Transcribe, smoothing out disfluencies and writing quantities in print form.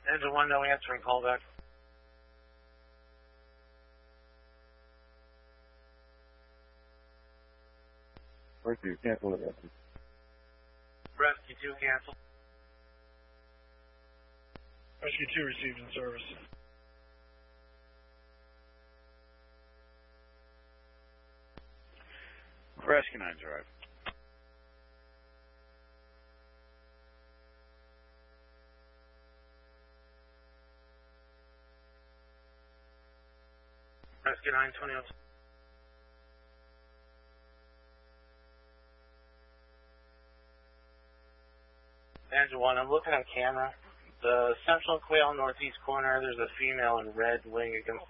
Engine 1, no answering, call back. Rescue, cancel it. Rescue 2, cancel. Rescue 2 received in service. Rescue 9's arrived. Rescue 920. Engine 1, I'm looking on camera. The central quail northeast corner, there's a female in red laying against